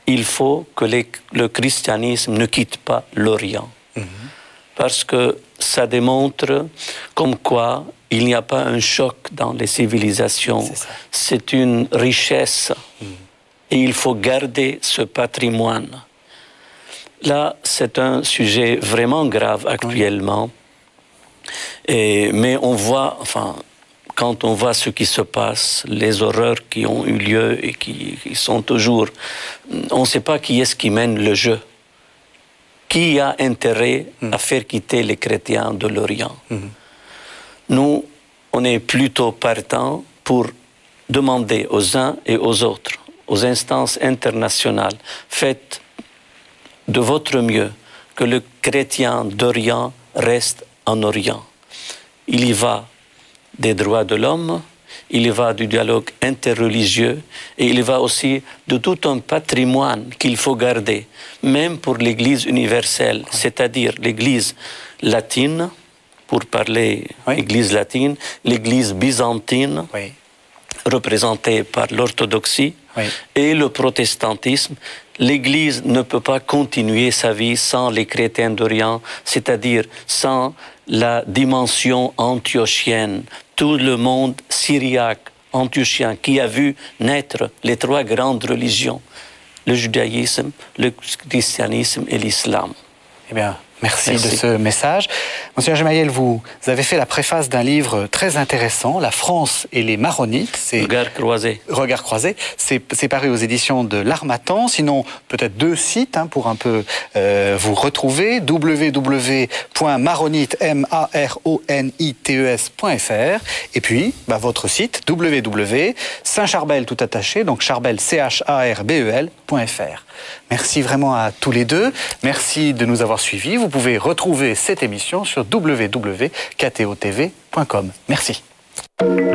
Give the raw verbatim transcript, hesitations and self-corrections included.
il faut que les, le christianisme ne quitte pas l'Orient. Mm-hmm. Parce que ça démontre comme quoi il n'y a pas un choc dans les civilisations. C'est, c'est une richesse. Mm. Et il faut garder ce patrimoine. Là, c'est un sujet vraiment grave actuellement. Oui. Et, mais on voit, enfin, quand on voit ce qui se passe, les horreurs qui ont eu lieu et qui, qui sont toujours... On ne sait pas qui est-ce qui mène le jeu. Qui a intérêt mm. à faire quitter les chrétiens de l'Orient? Mm. Nous, on est plutôt partants pour demander aux uns et aux autres, aux instances internationales, faites de votre mieux que le chrétien d'Orient reste en Orient. Il y va des droits de l'homme, il y va du dialogue interreligieux et il y va aussi de tout un patrimoine qu'il faut garder, même pour l'Église universelle, oui. c'est-à-dire l'Église latine, pour parler oui. Église latine, l'Église byzantine, oui. représentée par l'orthodoxie, oui. et le protestantisme. L'Église ne peut pas continuer sa vie sans les chrétiens d'Orient, c'est-à-dire sans la dimension antiochienne, tout le monde syriaque, antiochien, qui a vu naître les trois grandes religions, le judaïsme, le christianisme et l'islam. Eh bien, merci, merci de ce message. Monsieur Gemayel, vous avez fait la préface d'un livre très intéressant, La France et les Maronites. C'est Regard croisé. Regard croisé. C'est, c'est paru aux éditions de l'Harmattan. Sinon, peut-être deux sites hein, pour un peu euh, vous retrouver. w w w point maronite point f r et puis bah, votre site w w w point Saint-Charbel tout attaché, donc Charbel C H A R B E L point F R. Merci vraiment à tous les deux. Merci de nous avoir suivis. Vous pouvez retrouver cette émission sur w w w point k t o t v point com. Merci.